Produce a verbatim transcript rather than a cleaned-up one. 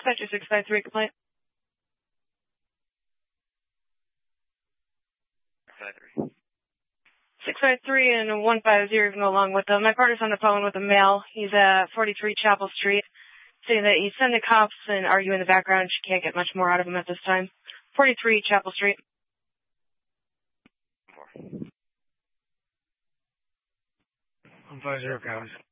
Dispatcher six five three complaint. six five three and one five zero can go along with them. My partner's on the phone with a male. He's at forty-three Chapel Street, saying that he's sending cops and argue in the background. She can't get much more out of him at this time. forty-three Chapel Street. one five zero counties.